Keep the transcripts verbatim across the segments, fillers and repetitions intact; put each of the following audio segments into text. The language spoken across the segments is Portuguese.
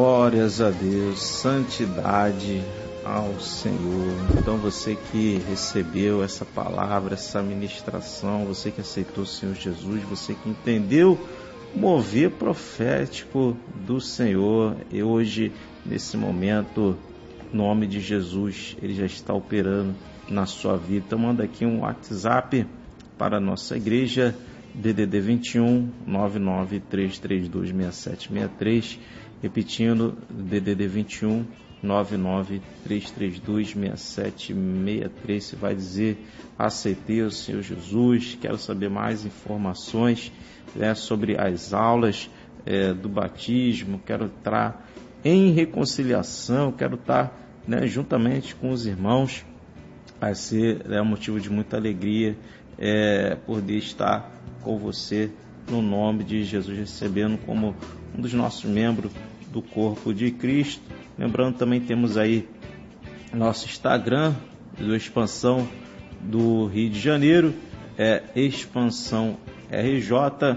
Glórias a Deus, santidade ao Senhor. Então você que recebeu essa palavra, essa ministração, você que aceitou o Senhor Jesus, você que entendeu o mover profético do Senhor, e hoje, nesse momento, em nome de Jesus, Ele já está operando na sua vida. Então manda aqui um WhatsApp para a nossa igreja, D D D vinte e um, nove nove três três dois, seis sete seis três, repetindo, D D D vinte e um, nove nove três três dois, seis sete seis três. Você vai dizer: aceitei o Senhor Jesus, quero saber mais informações, né, sobre as aulas é, do batismo, quero entrar em reconciliação, quero estar, né, juntamente com os irmãos. Vai ser, é, um motivo de muita alegria é, poder estar com você no nome de Jesus, recebendo como um dos nossos membros do corpo de Cristo. Lembrando, também temos aí nosso Instagram do Expansão do Rio de Janeiro, é Expansão R J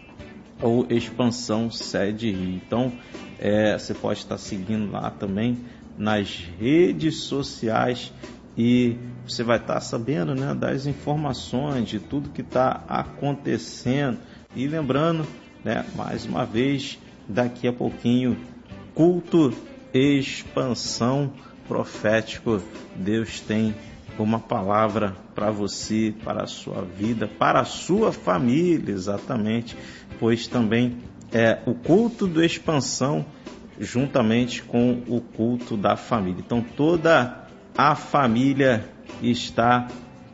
ou Expansão Sede Rio. Então é, você pode estar seguindo lá também nas redes sociais e você vai estar sabendo, né, das informações de tudo que está acontecendo. E lembrando, né, mais uma vez, daqui a pouquinho, culto Expansão Profético. Deus tem uma palavra para você, para a sua vida, para a sua família, exatamente, pois também é o culto do Expansão juntamente com o culto da família. Então toda a família está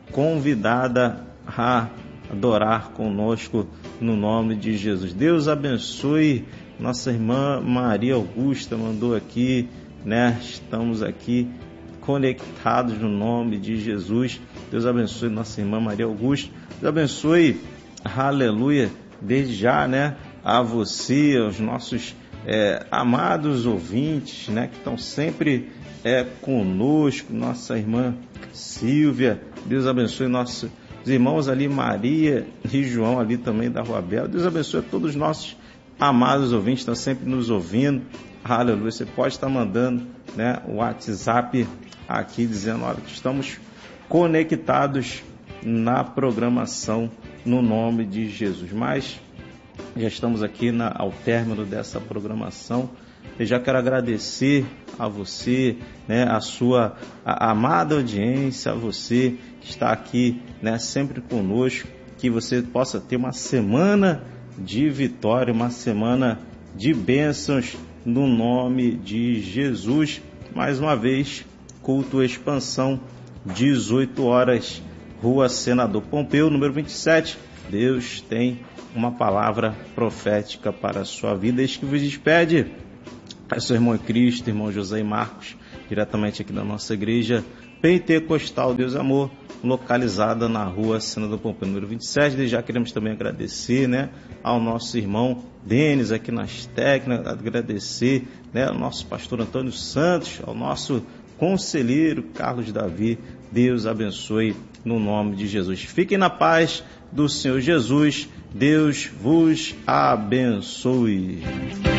convidada a adorar conosco no nome de Jesus. Deus abençoe. Nossa irmã Maria Augusta mandou aqui, né? Estamos aqui conectados no nome de Jesus. Deus abençoe nossa irmã Maria Augusta. Deus abençoe, aleluia, desde já, né, a você, aos nossos é, amados ouvintes, né, que estão sempre é, conosco, nossa irmã Silvia. Deus abençoe nossos irmãos ali, Maria e João ali também da Rua Bela. Deus abençoe a todos os nossos amados ouvintes, estão sempre nos ouvindo. Aleluia. Você pode estar mandando, né, o WhatsApp aqui dizendo: olha, que estamos conectados na programação no nome de Jesus. Mas já estamos aqui na, ao término dessa programação. Eu já quero agradecer a você, né, a sua a, a amada audiência, a você que está aqui, né, sempre conosco, que você possa ter uma semana de vitória, uma semana de bênçãos no nome de Jesus. Mais uma vez, culto Expansão, dezoito horas, Rua Senador Pompeu, número vinte e sete. Deus tem uma palavra profética para a sua vida. Este que vos despede é seu irmão em Cristo, irmão José e Marcos, diretamente aqui da nossa igreja Pentecostal Deus Amor, localizada na Rua Senador Pompeu, número vinte e sete. Desde já queremos também agradecer, né, ao nosso irmão Denis aqui nas técnicas, agradecer, né, ao nosso pastor Antônio Santos, ao nosso conselheiro Carlos Davi. Deus abençoe no nome de Jesus. Fiquem na paz do Senhor Jesus. Deus vos abençoe.